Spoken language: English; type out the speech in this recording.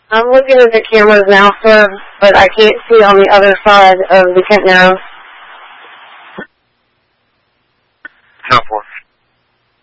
I'm looking at the cameras now, sir, but I can't see on the other side of the Kent Narrows. 10-4.